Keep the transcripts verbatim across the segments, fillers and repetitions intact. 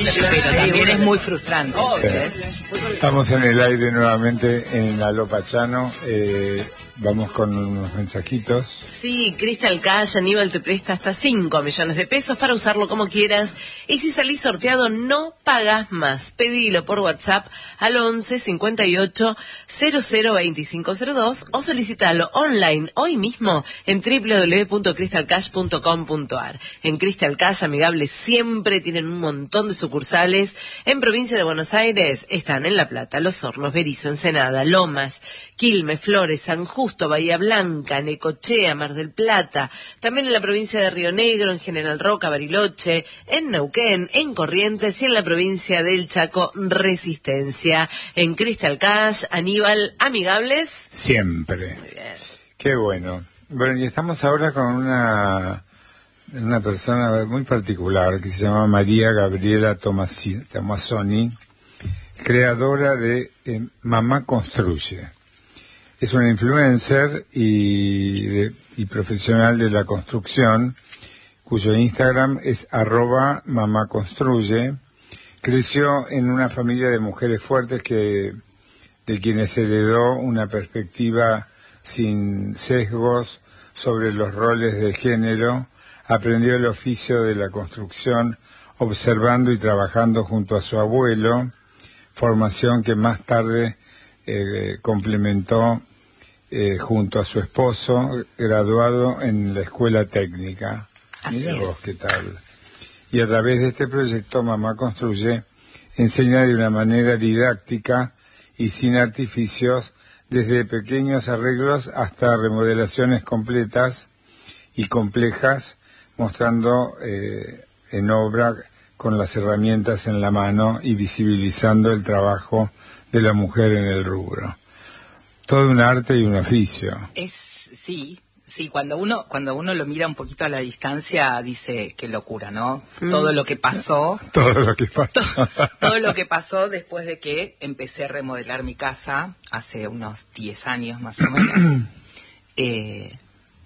pero también es muy frustrante. Sí. Estamos en el aire nuevamente en Aló Pachano. Eh, vamos con unos mensajitos. Sí, Crystal Cash, Aníbal te presta hasta cinco millones de pesos para usarlo como quieras. Y si salís sorteado, no pagás más. Pedilo por WhatsApp al once cincuenta y ocho cero cero veinticinco cero dos o solicitalo online hoy mismo en doble u doble u doble u punto crystal cash punto com punto a r. En Crystal Cash Amigables siempre tienen un montón de sucursales. En provincia de Buenos Aires están en La Plata, Los Hornos, Berizo, Ensenada, Lomas, Quilmes, Flores, San Justo, Bahía Blanca, Necochea, Mar del Plata, también en la provincia de Río Negro, en General Roca, Bariloche, en Neuquén, en Corrientes y en la provincia del Chaco, Resistencia. En Crystal Cash, Aníbal, Amigables. Siempre. Muy bien. Qué bueno. Bueno, y estamos ahora con una, una persona muy particular que se llama María Gabriela Tomasi, Tomasoni, creadora de eh, Mamá Construye. Es una influencer y, de, y profesional de la construcción, cuyo Instagram es arroba mamá construye. Creció en una familia de mujeres fuertes que, de quienes heredó una perspectiva sin sesgos sobre los roles de género. Aprendió el oficio de la construcción observando y trabajando junto a su abuelo, formación que más tarde Eh, complementó eh, junto a su esposo, graduado en la escuela técnica. Así Mira es. vos qué tal. Y a través de este proyecto Mamá Construye enseña de una manera didáctica y sin artificios, desde pequeños arreglos hasta remodelaciones completas y complejas, mostrando eh, en obra con las herramientas en la mano y visibilizando el trabajo de la mujer en el rubro. Todo un arte y un oficio. Es, sí, sí, cuando uno, cuando uno lo mira un poquito a la distancia, dice, qué locura, ¿no? Mm. Todo lo que pasó. Todo lo que pasó. Todo, todo lo que pasó después de que empecé a remodelar mi casa, hace unos diez años más o menos. eh,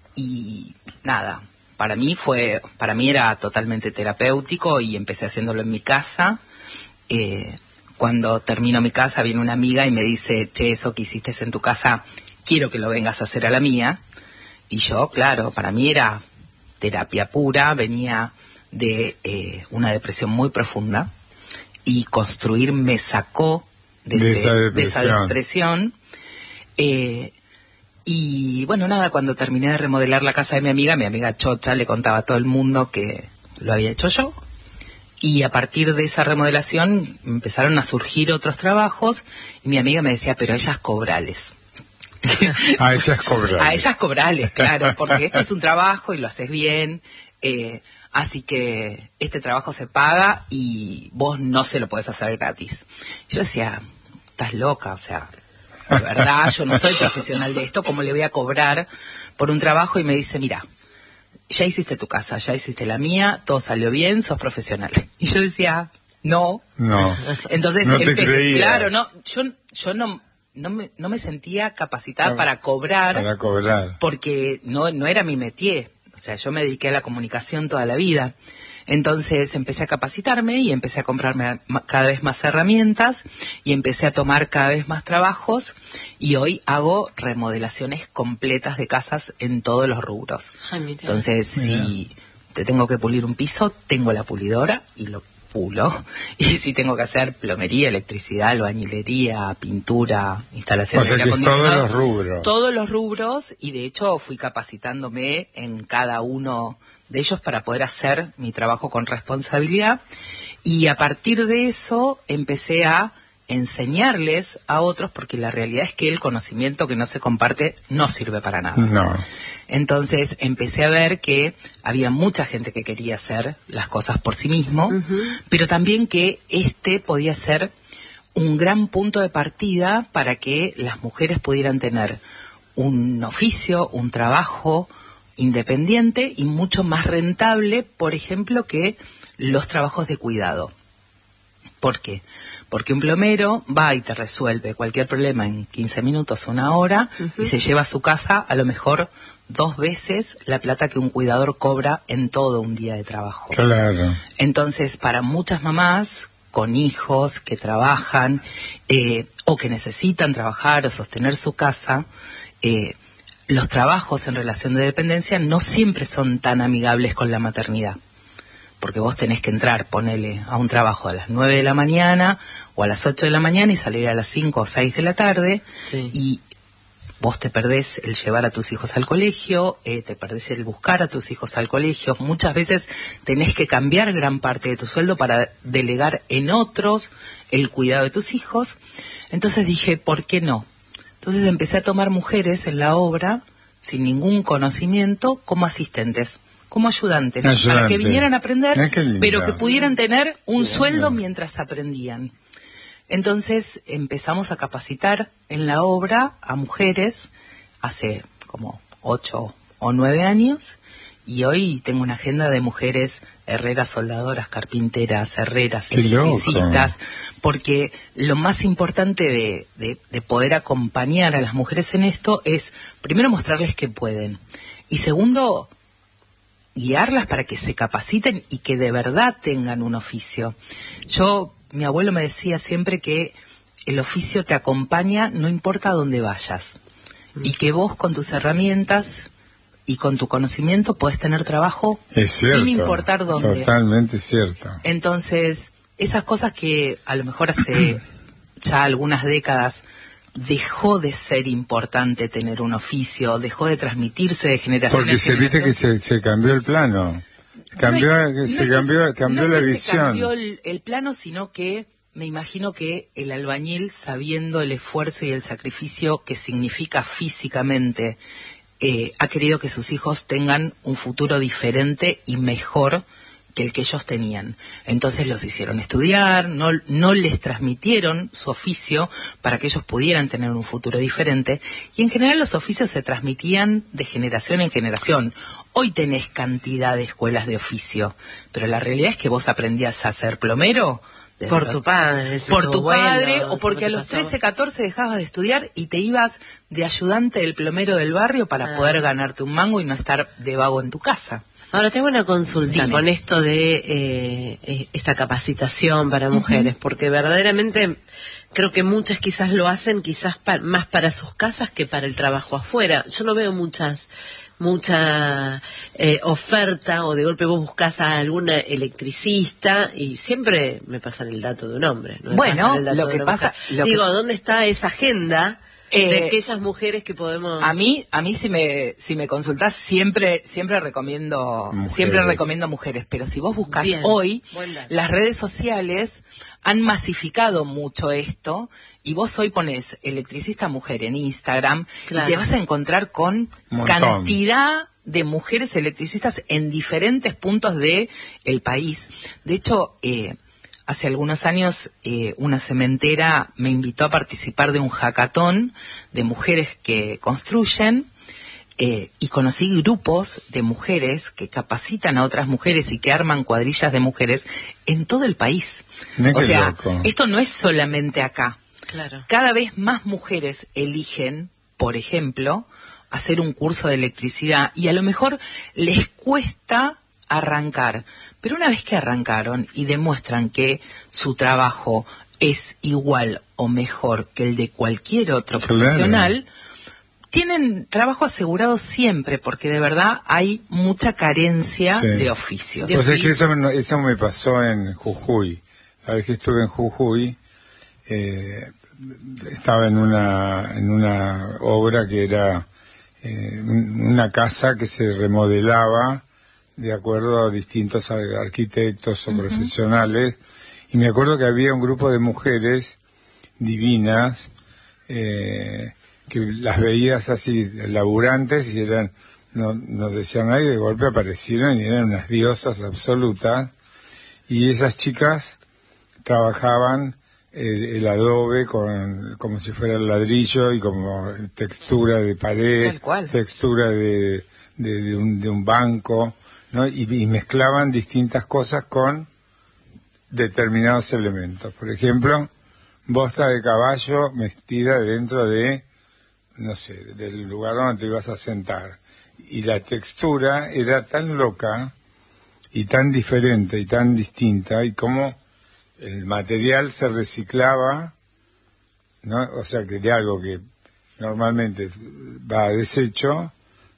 y nada, para mí fue, para mí era totalmente terapéutico y empecé haciéndolo en mi casa. Eh, Cuando termino mi casa viene una amiga y me dice, che, eso que hiciste en tu casa, quiero que lo vengas a hacer a la mía. Y yo, claro, para mí era terapia pura, venía de eh, una depresión muy profunda y construir me sacó de, de, ese, esa, depresión. de esa depresión. Eh, y bueno, nada, cuando terminé de remodelar la casa de mi amiga, mi amiga Chocha le contaba a todo el mundo que lo había hecho yo. Y a partir de esa remodelación empezaron a surgir otros trabajos y mi amiga me decía, pero ellas cobrales. A ellas cobrales. A ellas cobrales, claro, porque esto es un trabajo y lo haces bien, eh, así que este trabajo se paga y vos no se lo podés hacer gratis. Yo decía, estás loca, o sea, de verdad, yo no soy profesional de esto, ¿cómo le voy a cobrar por un trabajo? Y me dice, mira, ya hiciste tu casa, ya hiciste la mía, todo salió bien, sos profesional. Y yo decía, no. No. Entonces, no te empecé, creía. claro, no, yo, yo no, no me, no me sentía capacitada para, para cobrar. Para cobrar. Porque no, no era mi métier. O sea, yo me dediqué a la comunicación toda la vida. Entonces empecé a capacitarme y empecé a comprarme cada vez más herramientas y empecé a tomar cada vez más trabajos y hoy hago remodelaciones completas de casas en todos los rubros. Ay, mira. Entonces, Mira. si te tengo que pulir un piso, tengo la pulidora y lo pulo. Y si tengo que hacer plomería, electricidad, albañilería, pintura, instalación o sea de que aire acondicionado, todos los rubros. Todos los rubros y de hecho fui capacitándome en cada uno de ellos para poder hacer mi trabajo con responsabilidad y a partir de eso empecé a enseñarles a otros porque la realidad es que el conocimiento que no se comparte no sirve para nada. No. Entonces empecé a ver que había mucha gente que quería hacer las cosas por sí mismo, uh-huh. pero también que este podía ser un gran punto de partida para que las mujeres pudieran tener un oficio, un trabajo independiente y mucho más rentable, por ejemplo, que los trabajos de cuidado. ¿Por qué? Porque un plomero va y te resuelve cualquier problema en quince minutos, una hora, uh-huh. y se lleva a su casa a lo mejor dos veces la plata que un cuidador cobra en todo un día de trabajo. Claro. Entonces, para muchas mamás con hijos que trabajan eh, o que necesitan trabajar o sostener su casa, eh, los trabajos en relación de dependencia no siempre son tan amigables con la maternidad. Porque vos tenés que entrar, ponele, a un trabajo a las nueve de la mañana o a las ocho de la mañana y salir a las cinco o seis de la tarde. Sí. Y vos te perdés el llevar a tus hijos al colegio, eh, te perdés el buscar a tus hijos al colegio. Muchas veces tenés que cambiar gran parte de tu sueldo para delegar en otros el cuidado de tus hijos. Entonces dije, ¿por qué no? Entonces empecé a tomar mujeres en la obra, sin ningún conocimiento, como asistentes. Como ayudantes, Ayudante. Para que vinieran a aprender, ah, pero que pudieran tener un sí, sueldo mientras aprendían. Entonces empezamos a capacitar en la obra a mujeres hace como ocho o nueve años, y hoy tengo una agenda de mujeres herreras, soldadoras, carpinteras, herreras, Qué electricistas, loco. Porque lo más importante de, de, de poder acompañar a las mujeres en esto es, primero, mostrarles que pueden, y segundo, guiarlas para que se capaciten y que de verdad tengan un oficio. Yo, mi abuelo me decía siempre que el oficio te acompaña no importa a dónde vayas, mm. y que vos con tus herramientas y con tu conocimiento podés tener trabajo es cierto, sin importar dónde. Totalmente cierto. Entonces, esas cosas que a lo mejor hace ya algunas décadas dejó de ser importante tener un oficio, dejó de transmitirse de generación Porque en se generación. viste que se, se cambió el plano, cambió, no es, se no cambió, es, cambió no la es que visión. Se cambió el, el plano, sino que me imagino que el albañil, sabiendo el esfuerzo y el sacrificio que significa físicamente, eh, ha querido que sus hijos tengan un futuro diferente y mejor que el que ellos tenían. Entonces los hicieron estudiar, no, no les transmitieron su oficio para que ellos pudieran tener un futuro diferente, y en general los oficios se transmitían de generación en generación. Hoy tenés cantidad de escuelas de oficio, pero la realidad es que vos aprendías a ser plomero por tu padre, por tu, tu padre, abuelo, o porque a los trece, catorce dejabas de estudiar y te ibas de ayudante del plomero del barrio para ah. poder ganarte un mango y no estar de vago en tu casa. Ahora tengo una consulta Dime. Con esto de eh, esta capacitación para mujeres, uh-huh. porque verdaderamente creo que muchas quizás lo hacen quizás pa- más para sus casas que para el trabajo afuera. Yo no veo muchas mucha eh, oferta, o de golpe vos buscás a alguna electricista y siempre me pasan el dato de un hombre. No me bueno, el dato lo de que pasa... Lo Digo, que... ¿dónde está esa agenda? Eh, de aquellas mujeres que podemos... A mí, a mí si me si me consultás, siempre siempre recomiendo mujeres. siempre recomiendo mujeres, pero si vos buscás Bien. hoy, las redes sociales han masificado mucho esto, y vos hoy pones electricista mujer en Instagram, claro. y te vas a encontrar con cantidad de mujeres electricistas en diferentes puntos de el país. De hecho, eh, hace algunos años eh, una cementera me invitó a participar de un hackathon de mujeres que construyen, eh, y conocí grupos de mujeres que capacitan a otras mujeres y que arman cuadrillas de mujeres en todo el país. Mira o sea, loco. Esto no es solamente acá. Claro. Cada vez más mujeres eligen, por ejemplo, hacer un curso de electricidad, y a lo mejor les cuesta arrancar, pero una vez que arrancaron y demuestran que su trabajo es igual o mejor que el de cualquier otro claro. profesional, tienen trabajo asegurado siempre, porque de verdad hay mucha carencia sí. de oficios. De o sea que eso, eso me pasó en Jujuy. La vez que estuve en Jujuy, eh, estaba en una en una obra que era eh, una casa que se remodelaba de acuerdo a distintos arquitectos o uh-huh. profesionales, y me acuerdo que había un grupo de mujeres divinas, eh, que las veías así laburantes, y eran, no, no decían nada, y de golpe aparecieron y eran unas diosas absolutas, y esas chicas trabajaban el, el adobe con como si fuera el ladrillo, y como textura de pared, textura de, de, de, un, de un banco, ¿no? Y, y mezclaban distintas cosas con determinados elementos. Por ejemplo, bosta de caballo metida dentro de, no sé, del lugar donde te ibas a sentar. Y la textura era tan loca y tan diferente y tan distinta, y como el material se reciclaba, ¿no? O sea, que de algo que normalmente va a desecho,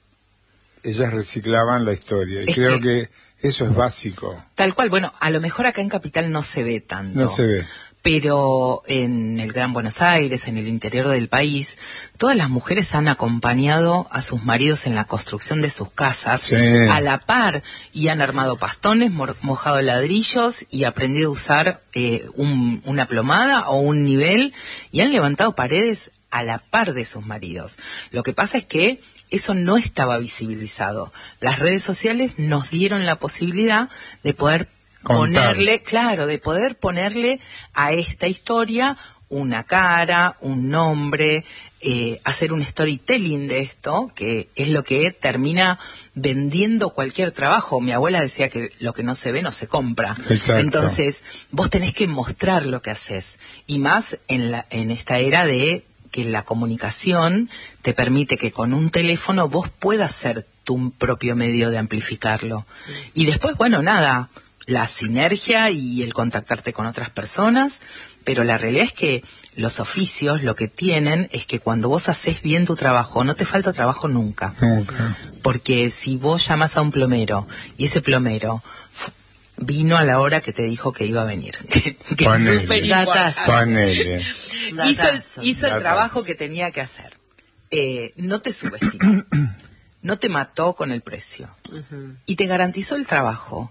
ellas reciclaban la historia. Y es creo que, que eso es básico. Tal cual, bueno, a lo mejor acá en Capital no se ve tanto. No se ve. Pero en el Gran Buenos Aires, en el interior del país, todas las mujeres han acompañado a sus maridos en la construcción de sus casas, sí, a la par, y han armado pastones, mo- mojado ladrillos y aprendido a usar eh, un, una plomada o un nivel, y han levantado paredes a la par de sus maridos. Lo que pasa es que eso no estaba visibilizado. Las redes sociales nos dieron la posibilidad de poder contar. Ponerle, claro, de poder ponerle a esta historia una cara, un nombre, eh, hacer un storytelling de esto, que es lo que termina vendiendo cualquier trabajo. Mi abuela decía que lo que no se ve no se compra. Exacto. Entonces, vos tenés que mostrar lo que haces. Y más en, la, en esta era de que la comunicación te permite que con un teléfono vos puedas ser tu propio medio de amplificarlo. Y después, bueno, nada, la sinergia y el contactarte con otras personas, pero la realidad es que los oficios lo que tienen es que cuando vos haces bien tu trabajo, no te falta trabajo nunca. Nunca. Porque si vos llamas a un plomero y ese plomero f- vino a la hora que te dijo que iba a venir, que, que Ponele. es súper importante. Ponele. hizo el, Datazo. hizo el Datazo. trabajo que tenía que hacer. Eh, no te subestimó, no te mató con el precio Ujú. y te garantizó el trabajo.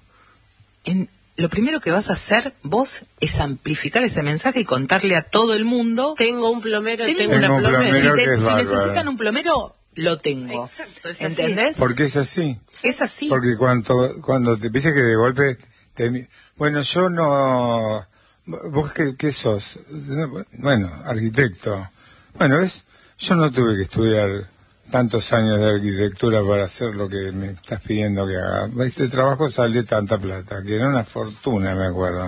En, lo primero que vas a hacer vos es amplificar ese mensaje y contarle a todo el mundo. Tengo un plomero, Tengo tengo, un una plomero. plomera. Si, que te- es si bárbaro. necesitan un plomero, lo tengo. Exacto, es así. ¿Entendés? Porque es así. Es así. Porque cuando, cuando te viste que de golpe, te, bueno, yo no, vos qué, qué sos, bueno, arquitecto, bueno, ves, yo no tuve que estudiar tantos años de arquitectura para hacer lo que me estás pidiendo que haga. Este trabajo sale tanta plata, que era una fortuna, me acuerdo.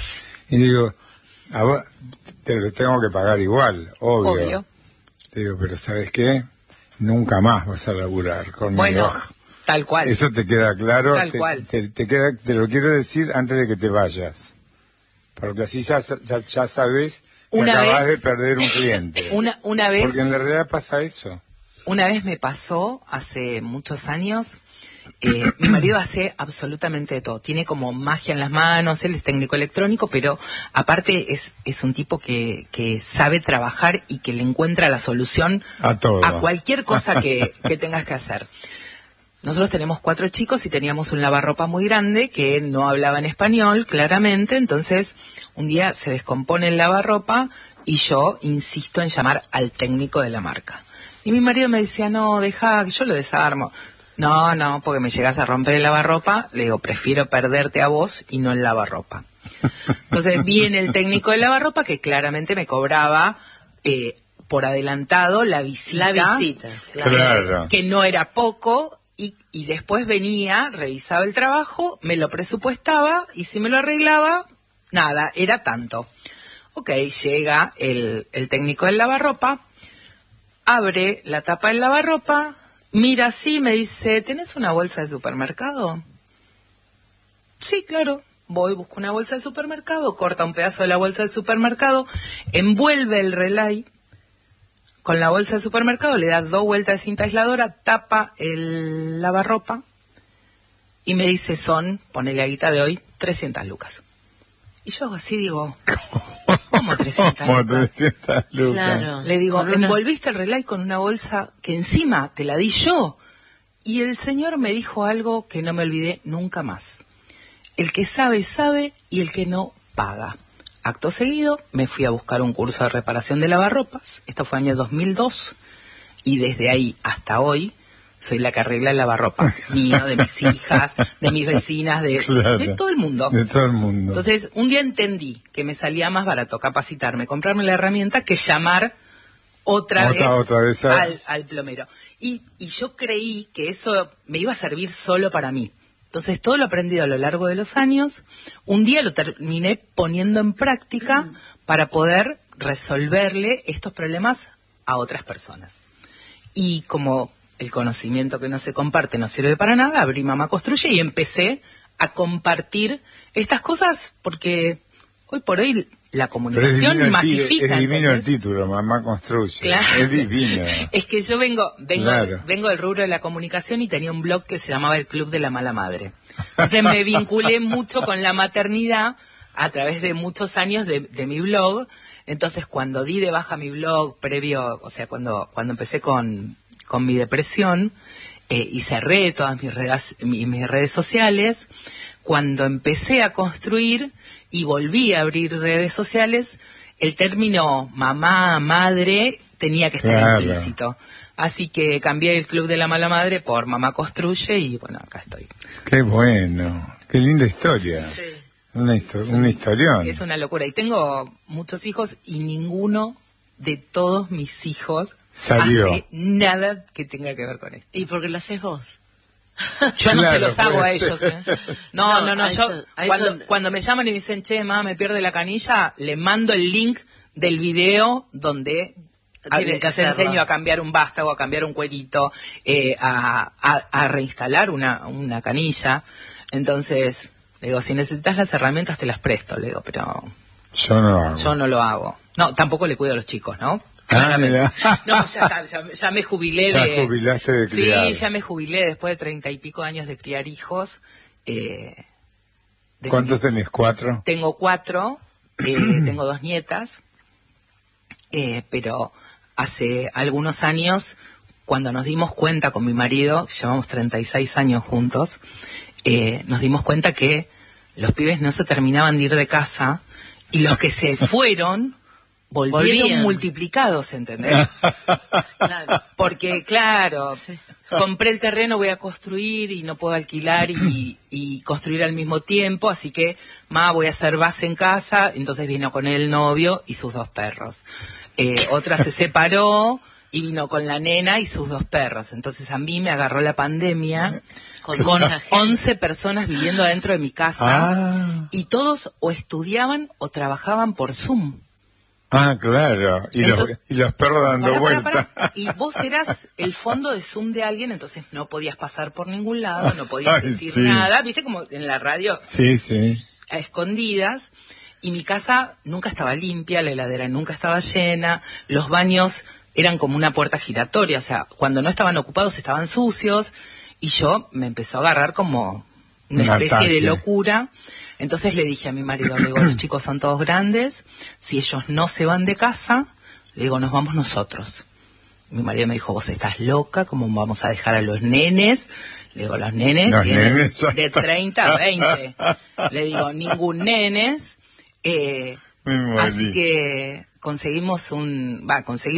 Y digo, a vos te lo tengo que pagar igual, obvio. Obvio. Te digo, pero ¿sabes qué? Nunca más vas a laburar conmigo. Bueno, tal cual. Eso te queda claro. Tal te, cual. Te, te queda, te lo quiero decir antes de que te vayas. Porque así ya, ya, ya sabes que Una acabas vez- de perder un cliente. Una, una vez... Porque en la realidad pasa eso. Una vez me pasó, hace muchos años, eh, mi marido hace absolutamente de todo. Tiene como magia en las manos, él es técnico electrónico, pero aparte es, es un tipo que, que sabe trabajar y que le encuentra la solución A todo. a cualquier cosa que, que tengas que hacer. Nosotros tenemos cuatro chicos y teníamos un lavarropa muy grande que no hablaba en español, claramente, entonces un día se descompone el lavarropa y yo insisto en llamar al técnico de la marca. Y mi marido me decía, no, deja, yo lo desarmo. No, no, porque me llegas a romper el lavarropa. Le digo, prefiero perderte a vos y no el lavarropa. Entonces viene el técnico del lavarropa que claramente me cobraba eh, por adelantado la visita. La visita, claro. Claro. Que no era poco. Y, y después venía, revisaba el trabajo, me lo presupuestaba y si me lo arreglaba, nada, era tanto. Ok, llega el, el técnico del lavarropa. Abre la tapa del lavarropa, mira así, me dice, ¿tenés una bolsa de supermercado? Sí, claro. Voy, busco una bolsa de supermercado, corta un pedazo de la bolsa del supermercado, envuelve el relay con la bolsa de supermercado, le da dos vueltas de cinta aisladora, tapa el lavarropa y me dice, son, ponele a guita de hoy, trescientas lucas. Y yo hago así, digo, ¿cómo trescientas Como lucas? trescientas lucas. Claro. Le digo, Con una- envolviste el relay con una bolsa que encima te la di yo. Y el señor me dijo algo que no me olvidé nunca más. El que sabe, sabe, y el que no, paga. Acto seguido, me fui a buscar un curso de reparación de lavarropas. Esto fue año dos mil dos. Y desde ahí hasta hoy, soy la que arregla el lavarropa. Mío, de mis hijas, de mis vecinas, de, Claro. de todo el mundo. De todo el mundo. Entonces, un día entendí que me salía más barato capacitarme, comprarme la herramienta, que llamar otra, Otra- vez, otra vez a- al, al plomero. Y, y yo creí que eso me iba a servir solo para mí. Entonces, todo lo aprendido a lo largo de los años, un día lo terminé poniendo en práctica mm. para poder resolverle estos problemas a otras personas. Y como el conocimiento que no se comparte no sirve para nada, abrí Mamá Construye y empecé a compartir estas cosas porque hoy por hoy la comunicación es masifica. Es divino ¿entendés? El título, Mamá Construye. Claro. Es divino. Es que yo vengo vengo, Claro. vengo del rubro de la comunicación y tenía un blog que se llamaba El Club de la Mala Madre. Entonces me vinculé mucho con la maternidad a través de muchos años de, de mi blog. Entonces cuando di de baja mi blog previo, o sea, cuando cuando empecé con, con mi depresión eh, y cerré todas mis redes, mis, mis redes sociales, cuando empecé a construir y volví a abrir redes sociales, el término mamá, madre, tenía que estar claro. implícito. Así que cambié el Club de la Mala Madre por Mamá Construye y bueno, acá estoy. Qué bueno, qué linda historia. Sí. Una, histo una historión. Es una locura. Y tengo muchos hijos y ninguno de todos mis hijos Salió. hace nada que tenga que ver con esto. ¿Y por qué lo haces vos? Yo no Claro, se los hago a puede ellos, ser. ¿eh? No, no, No, no, a yo eso- a cuando, eso- cuando me llaman y dicen, che, mamá, me pierde la canilla, le mando el link del video donde a- Tienen que les hacerlo. enseño a cambiar un vástago, a cambiar un cuerito, eh, a, a, a reinstalar una, una canilla. Entonces, le digo, si necesitas las herramientas te las presto, le digo, pero Yo no lo hago. yo no lo hago. No, tampoco le cuido a los chicos, ¿no? Ah, Claramente. mira. No, ya está, ya, ya me jubilé Ya de... jubilaste de criar. Sí, ya me jubilé después de treinta y pico años de criar hijos. Eh, ¿Cuántos tenés? ¿Cuatro? Tengo cuatro, eh, tengo dos nietas, eh, pero hace algunos años, cuando nos dimos cuenta con mi marido, llevamos treinta y seis años juntos, eh, nos dimos cuenta que los pibes no se terminaban de ir de casa y los que se fueron volvieron Volvían. multiplicados, ¿entendés? Claro. Porque, claro, Sí. compré el terreno, voy a construir y no puedo alquilar y, y construir al mismo tiempo, así que, ma, voy a hacer base en casa, entonces vino con el novio y sus dos perros. Eh, otra se separó y vino con la nena y sus dos perros. Entonces a mí me agarró la pandemia Con con mucha gente. once personas viviendo adentro de mi casa Ah, y todos o estudiaban o trabajaban por Zoom. ah claro. Y, Entonces- los, y los perros dando Pará, pará, vueltas. pará. Y vos eras el fondo de Zoom de alguien, entonces no podías pasar por ningún lado, no podías Ay, decir sí. nada, viste como en la radio, Sí, sí. a escondidas, y mi casa nunca estaba limpia, la heladera nunca estaba llena, los baños eran como una puerta giratoria, o sea, cuando no estaban ocupados estaban sucios, y yo me empezó a agarrar como una Un especie ataque. de locura. Entonces le dije a mi marido, le digo, los chicos son todos grandes, si ellos no se van de casa, le digo, nos vamos nosotros. Mi marido me dijo, vos estás loca, ¿cómo vamos a dejar a los nenes? Le digo, los nenes Los tienen nenes ya de está. treinta a veinte. Le digo, ningún nenes. Eh, Me morí. así que conseguimos un, va, conseguí